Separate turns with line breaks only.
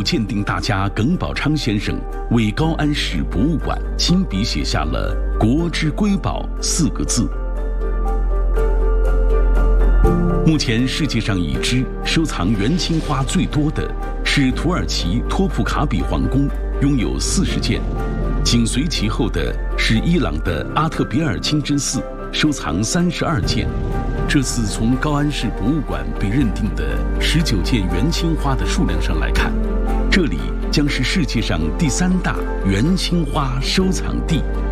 鉴定大家耿宝昌先生为高安市博物馆亲笔写下了“国之瑰宝”4个字。目前世界上已知收藏元青花最多的是土耳其托普卡比皇宫，拥有40件，紧随其后的是伊朗的阿特别尔清真寺，收藏32件。这次从高安市博物馆被认定的19件元青花的数量上来看，这里将是世界上第3大元青花收藏地。